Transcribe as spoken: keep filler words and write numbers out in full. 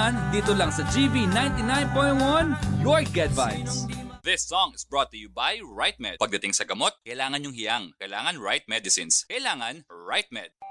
yan dito lang sa G B ninety-nine point one, your Get Vibes. This song is brought to you by RightMed. Pagdating sa gamot, kailangan yung hiyang. Kailangan Right Medicines. Kailangan RightMed.